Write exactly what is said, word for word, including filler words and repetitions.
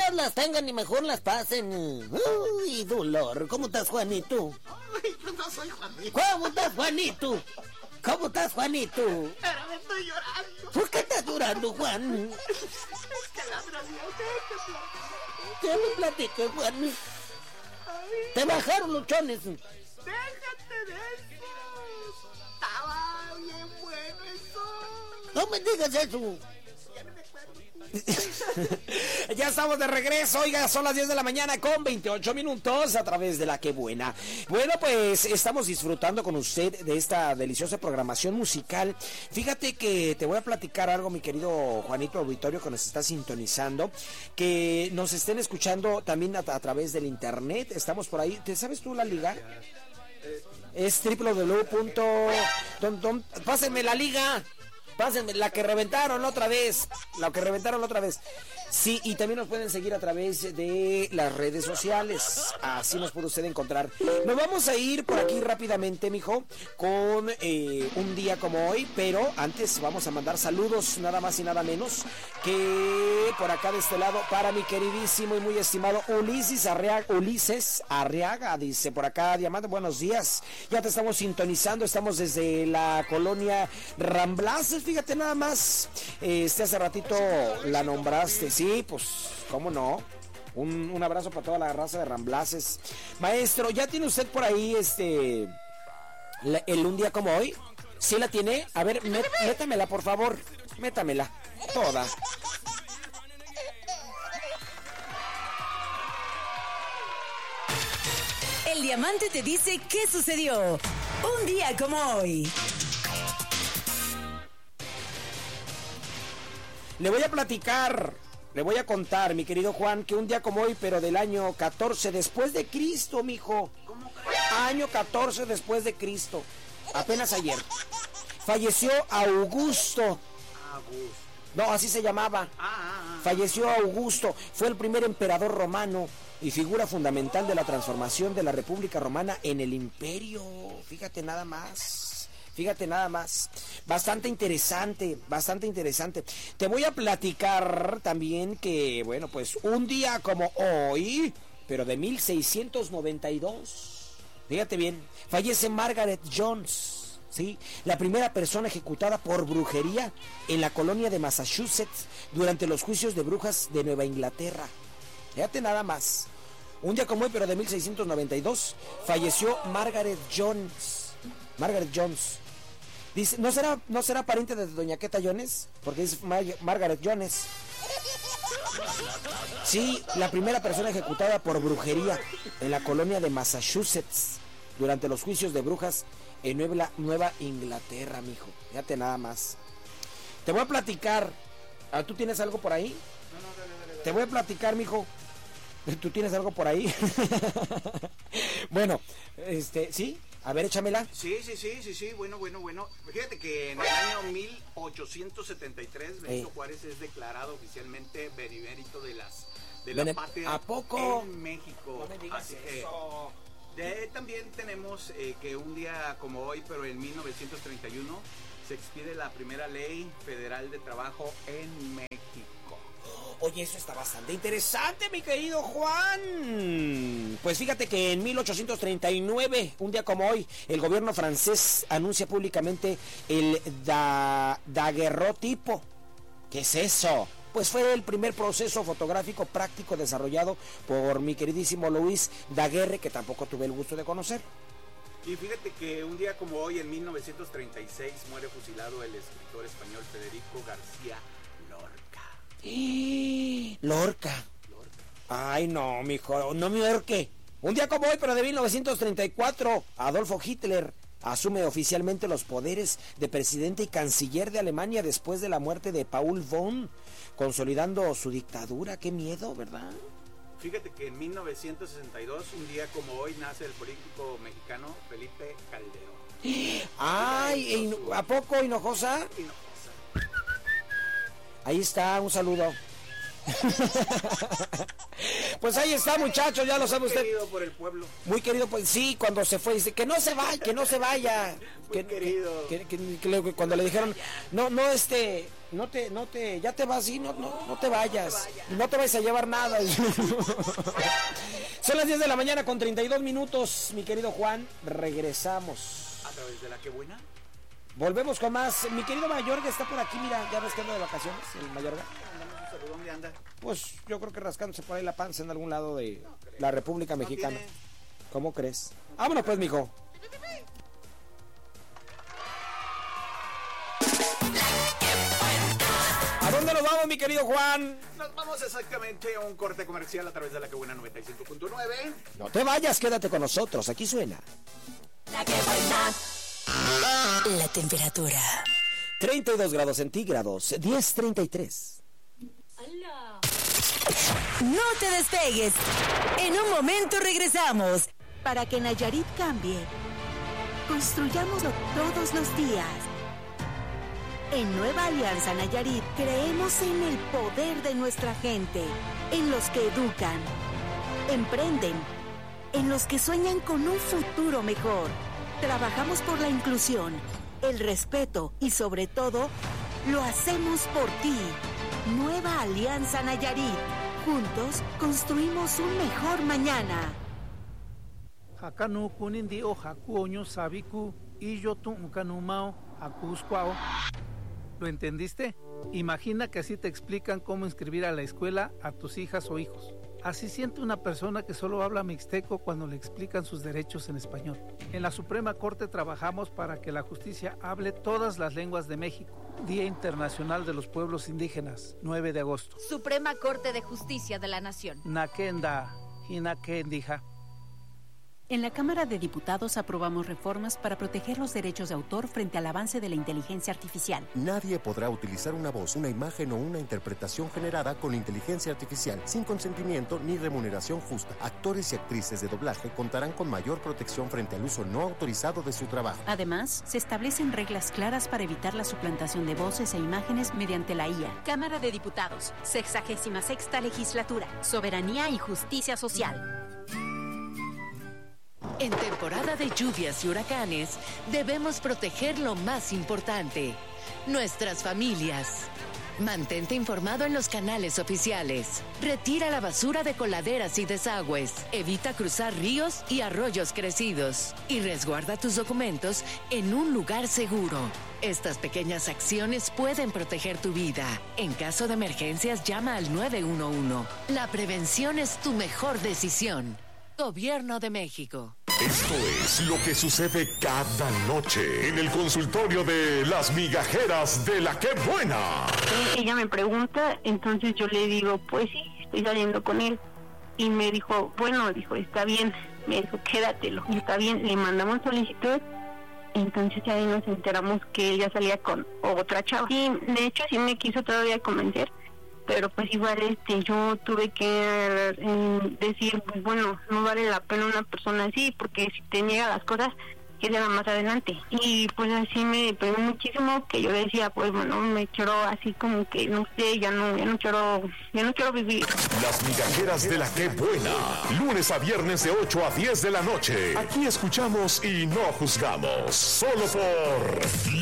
no las tengan y mejor las pasen. Uy, dolor. ¿Cómo estás, Juanito? Ay, yo no soy Juanito. ¿Cómo estás, Juanito? ¿Cómo estás, Juanito? Pero me estoy llorando. ¿Por qué estás llorando, Juan? Es que la brasil, ¿Qué me platiques, Juan? Te bajaron los chones. Déjate de eso. Estaba bien bueno eso. No me digas eso. Ya no me acuerdo. Ya estamos de regreso, oiga, son las diez de la mañana con veintiocho minutos a través de La Que Buena. Bueno, pues estamos disfrutando con usted de esta deliciosa programación musical. Fíjate que te voy a platicar algo, mi querido Juanito Auditorio, que nos está sintonizando, que nos estén escuchando también a, a través del internet. Estamos por ahí. ¿Te sabes tú la liga? Es doble u doble u doble u. Pásenme la liga. Pásenme, la que reventaron la otra vez. La que reventaron la otra vez. Sí, y también nos pueden seguir a través de las redes sociales. Así nos puede usted encontrar. Nos vamos a ir por aquí rápidamente, mijo, con eh, un día como hoy. Pero antes vamos a mandar saludos, nada más y nada menos, que por acá de este lado, para mi queridísimo y muy estimado Ulises Arriaga. Ulises Arriaga, dice por acá, Diamante, buenos días. Ya te estamos sintonizando, estamos desde la colonia Ramblas. Fíjate nada más, este hace ratito la nombraste, sí, pues, cómo no. Un, un abrazo para toda la raza de Ramblases. Maestro, ¿ya tiene usted por ahí este la, el un día como hoy? ¿Sí la tiene? A ver, met, métamela, por favor. Métamela, toda. El Diamante te dice qué sucedió un día como hoy. Le voy a platicar, le voy a contar, mi querido Juan, que un día como hoy, pero del año catorce después de Cristo, mijo. ¿Cómo? Año catorce después de Cristo. Apenas ayer. Falleció Augusto. Augusto. No, así se llamaba. Ah, ah, ah. Falleció Augusto. Fue el primer emperador romano y figura fundamental de la transformación de la República Romana en el Imperio. Fíjate nada más. Fíjate nada más, bastante interesante, bastante interesante. Te voy a platicar también que, bueno, pues un día como hoy, pero de mil seiscientos noventa y dos, fíjate bien, fallece Margaret Jones, ¿sí? La primera persona ejecutada por brujería en la colonia de Massachusetts durante los juicios de brujas de Nueva Inglaterra. Fíjate nada más, un día como hoy, pero de mil seiscientos noventa y dos, falleció Margaret Jones. Margaret Jones. Dice, ¿no será, no será pariente de doña Queta Jones? Porque es Mar Margaret Jones. Sí, la primera persona ejecutada por brujería en la colonia de Massachusetts durante los juicios de brujas en Nueva, Nueva Inglaterra, mijo. Fíjate nada más. Te voy a platicar. ¿Tú tienes algo por ahí? No, no, dale, dale, dale. Te voy a platicar, mijo. ¿Tú tienes algo por ahí? Bueno, este, ¿sí? A ver, échamela. Sí, sí, sí, sí, sí, bueno, bueno, bueno. Fíjate que en el año mil ochocientos setenta y tres Benito Eh. Juárez es declarado oficialmente benemérito de las de la Bene- patria ¿A poco? en México. No me digas Así que, eso. de, también tenemos eh, que un día como hoy, pero en mil novecientos treinta y uno, se expide la primera ley federal de trabajo en México. Oye, eso está bastante interesante, mi querido Juan. Pues fíjate que en mil ochocientos treinta y nueve, un día como hoy, el gobierno francés anuncia públicamente el da, daguerrotipo. ¿Qué es eso? Pues fue el primer proceso fotográfico práctico desarrollado por mi queridísimo Luis Daguerre, que tampoco tuve el gusto de conocer. Y fíjate que un día como hoy, en mil novecientos treinta y seis, muere fusilado el escritor español Federico García Lorca. Lorca. Ay, no, mijo, no me ahorque. Un día como hoy, pero de mil novecientos treinta y cuatro, Adolfo Hitler asume oficialmente los poderes de presidente y canciller de Alemania después de la muerte de Paul von, consolidando su dictadura. Qué miedo, ¿verdad? Fíjate que en mil novecientos sesenta y dos, un día como hoy, nace el político mexicano Felipe Calderón. Ay, ¿a poco, Hinojosa? Hinojosa. Ahí está, un saludo. Pues ahí está, muchachos, ya lo sabe usted. Muy querido por el pueblo. Muy querido, pues sí, cuando se fue, dice que no se vaya, que no se vaya. Muy que, querido. Que, que, que, que le, cuando le dijeron, no, no, este, no te, no te, ya te vas, sí, no, no, no te vayas, no te vayas a llevar nada. Son las diez de la mañana con treinta y dos minutos, mi querido Juan, regresamos. A través de la que buena. Volvemos con más. Mi querido Mayorga está por aquí, mira, ya ves que anda de vacaciones, el Mayorga. Mandamos un saludo, ¿dónde anda? Pues yo creo que rascándose por ahí la panza en algún lado de la República Mexicana. tiene. ¿Cómo crees? Vámonos pues, mijo. ¿A dónde nos vamos, mi querido Juan? Nos vamos exactamente a un corte comercial a través de la que buena noventa y cinco punto nueve. No te vayas, quédate con nosotros, aquí suena. La que buena. La temperatura. treinta y dos grados centígrados, diez treinta y tres. No te despegues. En un momento regresamos. Para que Nayarit cambie, construyámoslo todos los días. En Nueva Alianza Nayarit creemos en el poder de nuestra gente, en los que educan, emprenden, en los que sueñan con un futuro mejor. Trabajamos por la inclusión, el respeto y sobre todo, lo hacemos por ti. Nueva Alianza Nayarit. Juntos construimos un mejor mañana. Hakanu kunindi o hakuoño sabiku y yo tu kanumao akuscuao. ¿Lo entendiste? Imagina que así te explican cómo inscribir a la escuela a tus hijas o hijos. Así siente una persona que solo habla mixteco cuando le explican sus derechos en español. En la Suprema Corte trabajamos para que la justicia hable todas las lenguas de México. Día Internacional de los Pueblos Indígenas, nueve de agosto. Suprema Corte de Justicia de la Nación. Nakenda, Hinakendija. En la Cámara de Diputados aprobamos reformas para proteger los derechos de autor frente al avance de la inteligencia artificial. Nadie podrá utilizar una voz, una imagen o una interpretación generada con inteligencia artificial sin consentimiento ni remuneración justa. Actores y actrices de doblaje contarán con mayor protección frente al uso no autorizado de su trabajo. Además, se establecen reglas claras para evitar la suplantación de voces e imágenes mediante la I A. Cámara de Diputados, sexagésima sexta legislatura, soberanía y justicia social. En temporada de lluvias y huracanes, debemos proteger lo más importante, nuestras familias. Mantente informado en los canales oficiales. Retira la basura de coladeras y desagües. Evita cruzar ríos y arroyos crecidos. Y resguarda tus documentos en un lugar seguro. Estas pequeñas acciones pueden proteger tu vida. En caso de emergencias, llama al nueve uno uno. La prevención es tu mejor decisión. Gobierno de México. Esto es lo que sucede cada noche en el consultorio de las migajeras de La Que Buena. Ella me pregunta, entonces yo le digo, pues sí, estoy saliendo con él. Y me dijo, bueno, dijo, está bien. Me dijo, quédatelo. Y está bien, le mandamos solicitud. Entonces ya ahí nos enteramos que ella salía con otra chava. Y de hecho sí me quiso todavía convencer. Pero pues igual este yo tuve que eh, decir, pues bueno, no vale la pena una persona así, porque si te niega las cosas, que sea más adelante. Y pues así me pegó muchísimo, que yo decía, pues bueno, me quiero así como que, no sé, ya no, ya no quiero, ya no quiero vivir. Las migajeras de La Que Buena, lunes a viernes de ocho a diez de la noche. Aquí escuchamos y no juzgamos, solo por